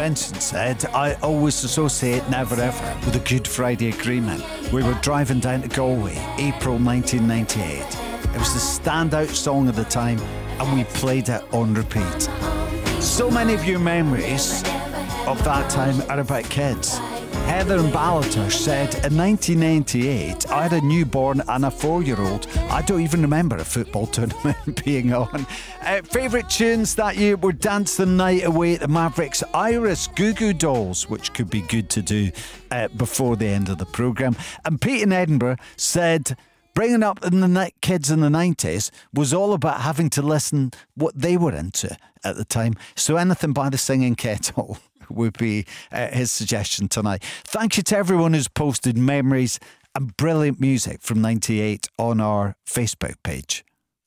Vincent said, I always associate Never Ever with a Good Friday Agreement. We were driving down to Galway, April 1998. It was the standout song of the time, and we played it on repeat. So many of your memories of that time are about kids. Heather in Ballater said, in 1998, I had a newborn and a 4-year-old. I don't even remember a football tournament being on. Favourite tunes that year were Dance the Night Away at the Mavericks, Iris, Goo Goo Dolls, which could be good to do before the end of the programme. And Pete in Edinburgh said, bringing up the kids in the 90s was all about having to listen what they were into at the time. So anything by the Singing Kettle would be his suggestion tonight. Thank you to everyone who's posted memories and brilliant music from 98 on our Facebook page.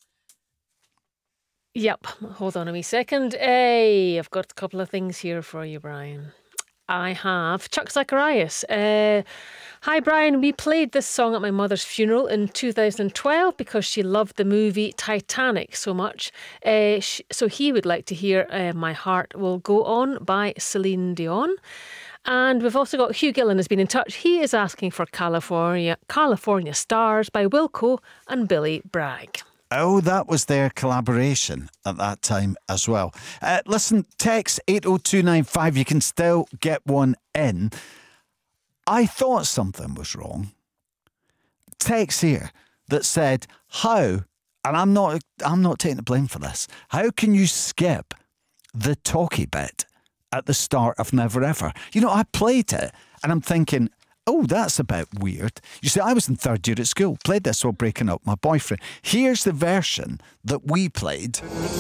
Yep, hold on a wee second. Hey, I've got a couple of things here for you, Brian. I have Chuck Zacharias. Hi, Brian. We played this song at my mother's funeral in 2012 because she loved the movie Titanic so much. So he would like to hear My Heart Will Go On by Celine Dion. And we've also got Hugh Gillen has been in touch. He is asking for California Stars by Wilco and Billy Bragg. Oh, that was their collaboration at that time as well. Listen, text 80295, you can still get one in. I thought something was wrong. Text here that said, how, and I'm not taking the blame for this, how can you skip the talkie bit at the start of Never Ever? You know, I played it and I'm thinking, oh, that's a bit weird. You see, I was in 3rd year at school, played this while breaking up with my boyfriend. Here's the version that we played.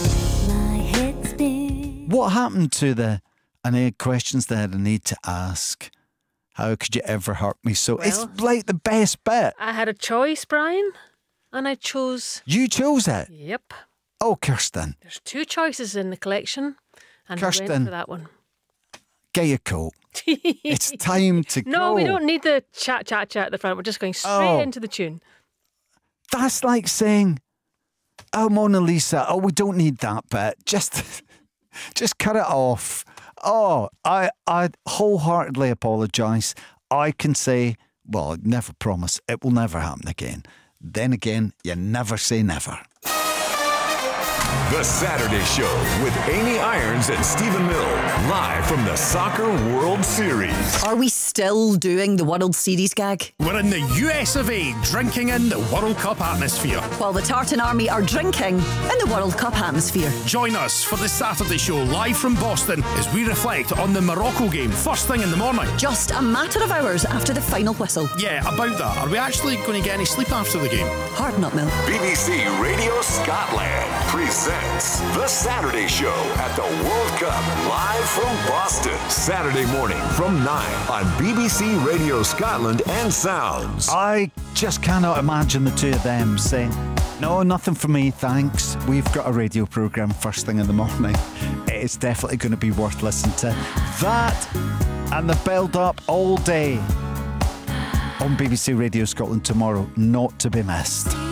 What happened to any questions that I need to ask? How could you ever hurt me so? Well, it's like the best bit. I had a choice, Brian, and I chose... You chose it? Yep. Oh, Kirsten. There's 2 choices in the collection, and Kirsten, I went for that one. Get your coat. It's time to go. No, we don't need the chat at the front. We're just going straight into the tune. That's like saying, oh, Mona Lisa, oh, we don't need that bit. Just cut it off. Oh, I wholeheartedly apologise. I can say, well, I never promise. It will never happen again. Then again, you never say never. The Saturday Show with Amy Irons and Stephen Mill, live from the Soccer World Series. Are we still doing the World Series gag? We're in the US of A, drinking in the World Cup atmosphere. While the Tartan Army are drinking in the World Cup atmosphere. Join us for the Saturday Show, live from Boston, as we reflect on the Morocco game, first thing in the morning. Just a matter of hours after the final whistle. Yeah, about that. Are we actually going to get any sleep after the game? Hard nut milk. BBC Radio Scotland presents The Saturday Show at the World Cup, live from Boston. Saturday morning from 9 on BBC Radio Scotland and Sounds. I just cannot imagine the two of them saying, no, nothing for me, thanks. We've got a radio programme first thing in the morning. It's definitely going to be worth listening to. That and the build-up all day on BBC Radio Scotland tomorrow, not to be missed.